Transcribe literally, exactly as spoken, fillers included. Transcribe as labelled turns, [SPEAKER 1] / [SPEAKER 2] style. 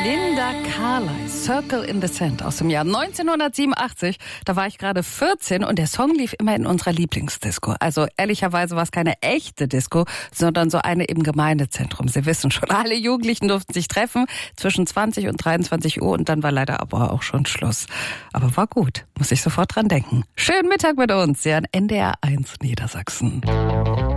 [SPEAKER 1] Linda Carlisle, Circle in the Sand aus dem Jahr neunzehnhundertsiebenundachtzig. Da war ich gerade vierzehn und der Song lief immer in unserer Lieblingsdisco. Also ehrlicherweise war es keine echte Disco, sondern so eine im Gemeindezentrum. Sie wissen schon, alle Jugendlichen durften sich treffen zwischen zwanzig und dreiundzwanzig Uhr und dann war leider aber auch schon Schluss. Aber war gut, muss ich sofort dran denken. Schönen Mittag mit uns, ja, an N D R eins Niedersachsen.